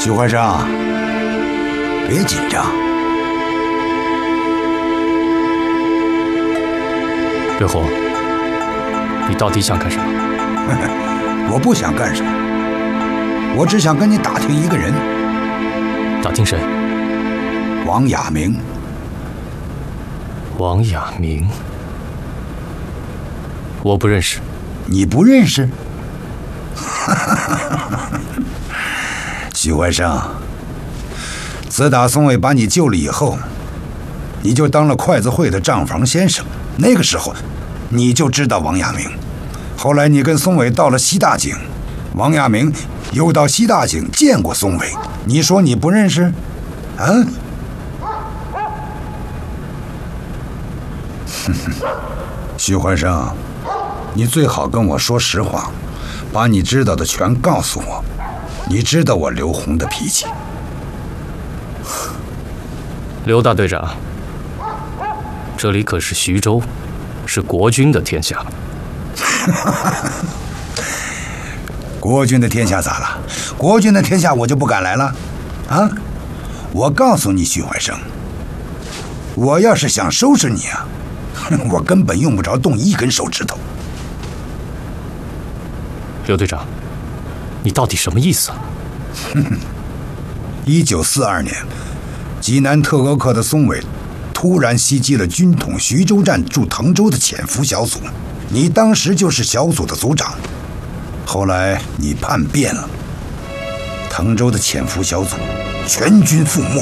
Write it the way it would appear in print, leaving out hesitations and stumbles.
许怀生，别紧张。 刘洪，你到底想干什么？ 我不想干什么，我只想跟你打听一个人。 打听谁？ 王亚明。 王亚明，我不认识。 你不认识？许怀生，自打宋伟把你救了以后，你就当了筷子会的账房先生。那个时候，你就知道王亚明。后来你跟宋伟到了西大井，王亚明又到西大井见过宋伟。你说你不认识？啊？许怀生，你最好跟我说实话，把你知道的全告诉我。你知道我刘洪的脾气。 刘大队长，这里可是徐州，是国军的天下。 国军的天下咋了？国军的天下我就不敢来了？啊！我告诉你，许怀生，我要是想收拾你啊，我根本用不着动一根手指头。 刘队长，你到底什么意思啊 ？1942年，济南特高课的松伟突然袭击了军统徐州站驻滕州的潜伏小组，你当时就是小组的组长。后来你叛变了，滕州的潜伏小组全军覆没。